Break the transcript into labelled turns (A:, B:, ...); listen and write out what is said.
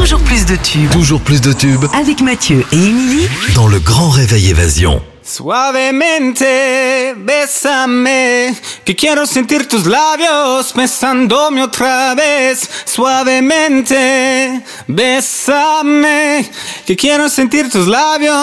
A: Toujours plus de tubes.
B: Toujours plus de tubes
A: Avec Mathieu et Émilie.
B: dans le Grand Réveil Évasion.
C: Suavemente, bésame, que quiero sentir tus labios besándome otra vez. Suavemente, bésame, que quiero sentir tus labios